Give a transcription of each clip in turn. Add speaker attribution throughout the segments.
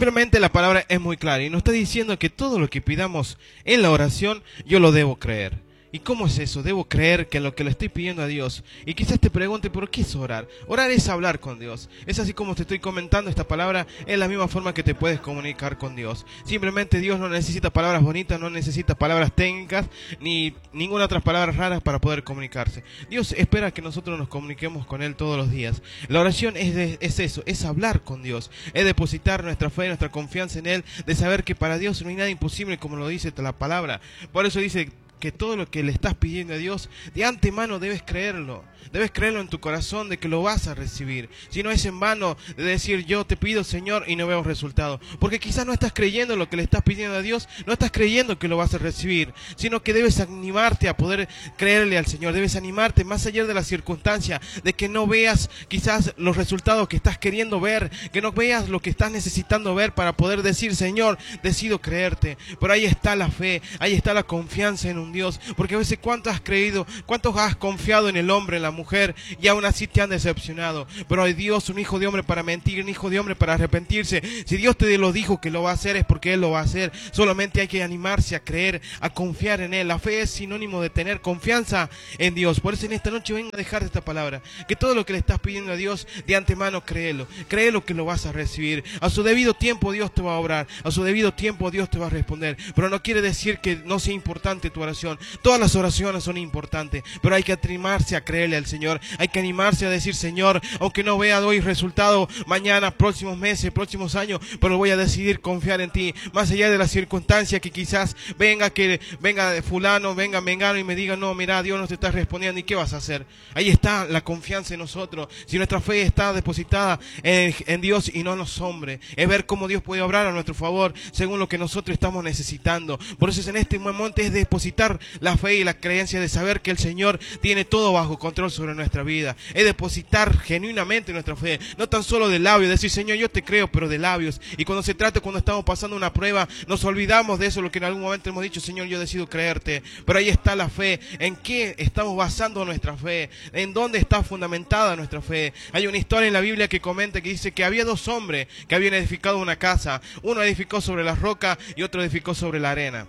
Speaker 1: Simplemente la palabra es muy clara y nos está diciendo que todo lo que pidamos en la oración yo lo debo creer. ¿Y cómo es eso? Debo creer que lo que le estoy pidiendo a Dios. Y quizás te pregunte, ¿pero qué es orar? Orar es hablar con Dios. Es así como te estoy comentando esta palabra, es la misma forma que te puedes comunicar con Dios. Simplemente Dios no necesita palabras bonitas, no necesita palabras técnicas, ni ninguna otra palabra rara para poder comunicarse. Dios espera que nosotros nos comuniquemos con Él todos los días. La oración es eso, es hablar con Dios. Es depositar nuestra fe, nuestra confianza en Él, de saber que para Dios no hay nada imposible, como lo dice la palabra. Por eso dice que todo lo que le estás pidiendo a Dios, de antemano debes creerlo. Debes creerlo en tu corazón de que lo vas a recibir. Si no es en vano de decir yo te pido, Señor, y no veo resultado. Porque quizás no estás creyendo lo que le estás pidiendo a Dios, no estás creyendo que lo vas a recibir, sino que debes animarte a poder creerle al Señor. Debes animarte más allá de la circunstancia, de que no veas quizás los resultados que estás queriendo ver, que no veas lo que estás necesitando ver para poder decir, Señor, decido creerte. Pero ahí está la fe, ahí está la confianza en un Dios. Porque a veces cuánto has creído, cuánto has confiado en el hombre, en la mujer, y aún así te han decepcionado. Pero hay Dios, un hijo de hombre para mentir, un hijo de hombre para arrepentirse. Si Dios te lo dijo que lo va a hacer, es porque Él lo va a hacer. Solamente hay que animarse a creer, a confiar en Él. La fe es sinónimo de tener confianza en Dios. Por eso en esta noche vengo a dejar esta palabra, que todo lo que le estás pidiendo a Dios, de antemano créelo que lo vas a recibir. A su debido tiempo Dios te va a obrar, a su debido tiempo Dios te va a responder. Pero no quiere decir que no sea importante tu oración. Todas las oraciones son importantes, pero hay que animarse a creerle al Señor. Hay que animarse a decir, Señor, aunque no vea hoy resultado mañana, próximos meses, próximos años, pero voy a decidir confiar en ti, más allá de la circunstancia que quizás venga de fulano, venga mengano y me diga, no, mira, Dios no te está respondiendo, ¿y qué vas a hacer? Ahí está la confianza en nosotros. Si nuestra fe está depositada en Dios y no en los hombres, es ver cómo Dios puede obrar a nuestro favor según lo que nosotros estamos necesitando. Por eso en este momento es depositar la fe y la creencia de saber que el Señor tiene todo bajo control sobre nuestra vida. Es depositar genuinamente nuestra fe, no tan solo de labios, decir, Señor, yo te creo, pero de labios. Y cuando se trata, cuando estamos pasando una prueba, nos olvidamos de eso, lo que en algún momento hemos dicho, Señor, yo decido creerte. Pero ahí está la fe. ¿En qué estamos basando nuestra fe? ¿En dónde está fundamentada nuestra fe? Hay una historia en la Biblia que comenta, que dice que había dos hombres que habían edificado una casa. Uno edificó sobre la roca y otro edificó sobre la arena.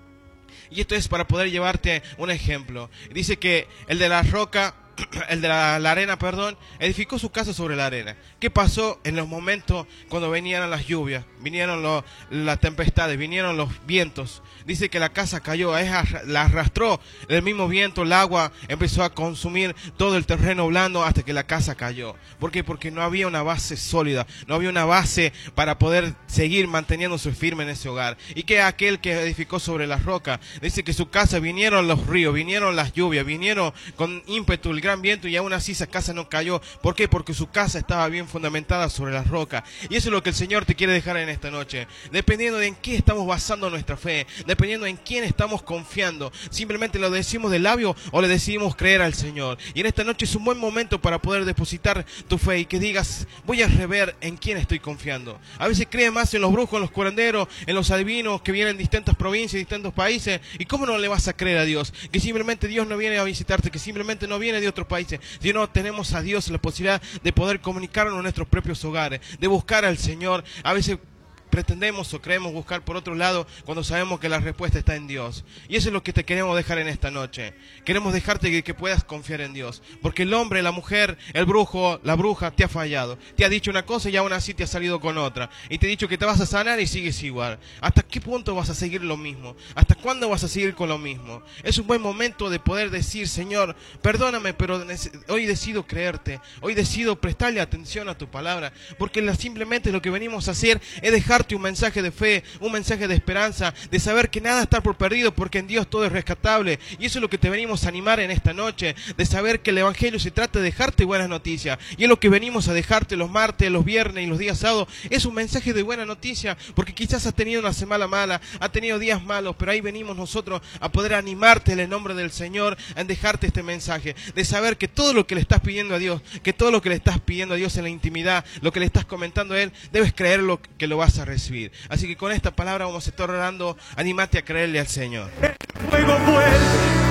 Speaker 1: Y esto es para poder llevarte un ejemplo. Dice que el de la roca, el de la arena, edificó su casa sobre la arena. ¿Qué pasó en los momentos cuando venían las lluvias, vinieron las tempestades, vinieron los vientos? Dice que la casa cayó, la arrastró el mismo viento, el agua empezó a consumir todo el terreno blando hasta que la casa cayó. ¿Por qué? Porque no había una base sólida, no había una base para poder seguir manteniéndose firme en ese hogar. ¿Y qué aquel que edificó sobre la roca? Dice que su casa, vinieron los ríos, vinieron las lluvias, vinieron con ímpetu el gran viento y aún así esa casa no cayó. ¿Por qué? Porque su casa estaba bien fundamentada sobre la roca. Y eso es lo que el Señor te quiere dejar en esta noche. Dependiendo de en qué estamos basando nuestra fe, dependiendo en quién estamos confiando, simplemente lo decimos de labio o le decidimos creer al Señor. Y en esta noche es un buen momento para poder depositar tu fe y que digas, voy a rever en quién estoy confiando. A veces crees más en los brujos, en los curanderos, en los adivinos que vienen de distintas provincias, distintos países. ¿Y cómo no le vas a creer a Dios? Que simplemente Dios no viene a visitarte, que simplemente no viene de otros países, sino tenemos a Dios la posibilidad de poder comunicarnos en nuestros propios hogares, de buscar al Señor. A veces pretendemos o creemos buscar por otro lado cuando sabemos que la respuesta está en Dios. Y eso es lo que te queremos dejar en esta noche. Queremos dejarte que puedas confiar en Dios. Porque el hombre, la mujer, el brujo, la bruja te ha fallado. Te ha dicho una cosa y aún así te ha salido con otra. Y te ha dicho que te vas a sanar y sigues igual. ¿Hasta qué punto vas a seguir lo mismo? ¿Hasta cuándo vas a seguir con lo mismo? Es un buen momento de poder decir, Señor, perdóname, pero hoy decido creerte. Hoy decido prestarle atención a tu palabra. Porque simplemente lo que venimos a hacer es dejar un mensaje de fe, un mensaje de esperanza, de saber que nada está por perdido porque en Dios todo es rescatable. Y eso es lo que te venimos a animar en esta noche, de saber que el Evangelio se trata de dejarte buenas noticias. Y es lo que venimos a dejarte los martes, los viernes y los días sábados. Es un mensaje de buena noticia, porque quizás has tenido una semana mala, has tenido días malos, pero ahí venimos nosotros a poder animarte en el nombre del Señor, en dejarte este mensaje, de saber que todo lo que le estás pidiendo a Dios, que todo lo que le estás pidiendo a Dios en la intimidad, lo que le estás comentando a Él, debes creerlo que lo vas a recibir. Así que con esta palabra vamos a estar orando. Anímate a creerle al Señor.
Speaker 2: El fuego vuelve,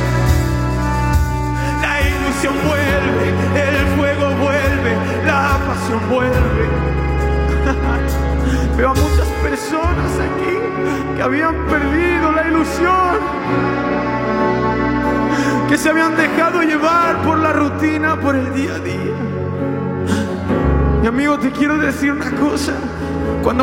Speaker 2: la ilusión vuelve, el fuego vuelve, la pasión vuelve. Veo a muchas personas aquí que habían perdido la ilusión, que se habían dejado llevar por la rutina, por el día a día. Mi amigo, te quiero decir una cosa.